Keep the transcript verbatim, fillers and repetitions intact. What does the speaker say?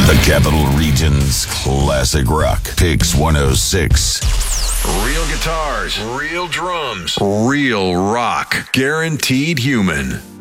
The Capital Region's classic rock. Pix one oh six. Real guitars, real drums, real rock. Guaranteed Human.